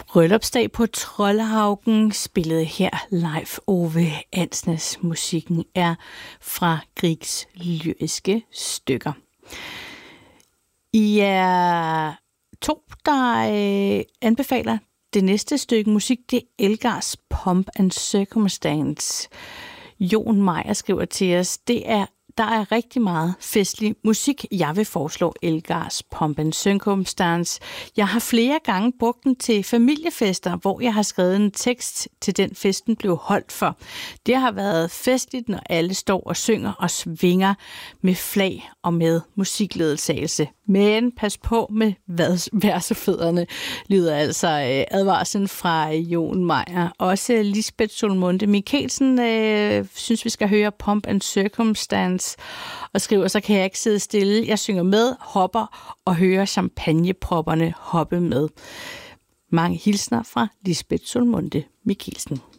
Bryllupsdag på Troldhaugen spillede her live Ove Ansnes. Musikken er fra Griegs lyriske stykker. I er to, der anbefaler det næste stykke musik. Det er Elgars Pomp and Circumstance. Jon Meyer skriver til os, der er rigtig meget festlig musik. Jeg vil foreslå Elgars Pomp and Circumstance. Jeg har flere gange brugt den til familiefester, hvor jeg har skrevet en tekst til den festen blev holdt for. Det har været festligt, når alle står og synger og svinger med flag og med musikledsagelse. Men pas på med versefødderne, lyder altså advarslen fra Jon Meyer. Også Lisbeth Solmunde Mikkelsen synes, vi skal høre Pomp and Circumstance, og skriver, så kan jeg ikke sidde stille. Jeg synger med, hopper og hører champagnepropperne hoppe med. Mange hilsner fra Lisbeth Solmunde Mikkelsen.